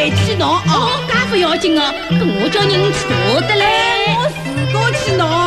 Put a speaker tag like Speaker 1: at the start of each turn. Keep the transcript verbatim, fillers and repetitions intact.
Speaker 1: 会去拿
Speaker 2: 哦，
Speaker 1: 哦。
Speaker 2: 家不要紧哦，跟我叫人去拿得嘞。
Speaker 1: 我自个去拿。